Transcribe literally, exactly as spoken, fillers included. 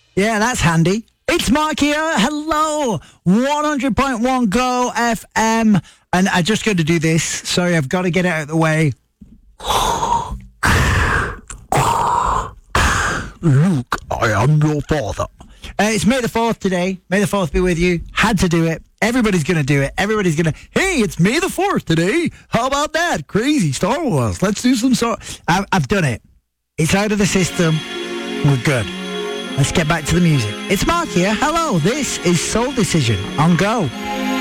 Yeah, that's handy. It's Mark here. Hello. one hundred point one Go F M. And I'm just going to do this. Sorry, I've got to get it out of the way. Luke, I am your father. Uh, it's May the fourth today. May the fourth be with you. Had to do it. Everybody's going to do it. Everybody's going to, hey, it's May the fourth today. How about that? Crazy Star Wars. Let's do some sort. I've, I've done it. It's out of the system. We're good. Let's get back to the music. It's Mark here. Hello. This is Soul Decision on Go.